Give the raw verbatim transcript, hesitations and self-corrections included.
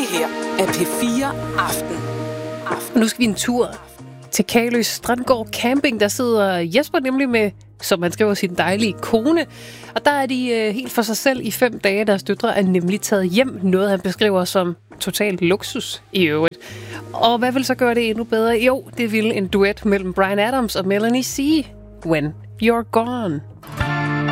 her er P fire Aften. Og nu skal vi en tur til Kaløs Strandgård Camping. Der sidder Jesper nemlig med, som han skriver, sin dejlige kone. Og der er de øh, helt for sig selv i fem dage. Deres døtre er nemlig taget hjem. Noget han beskriver som totalt luksus i øvrigt. Og hvad vil så gøre det endnu bedre? Jo, det vil en duet mellem Bryan Adams og Melanie C. When You're Gone.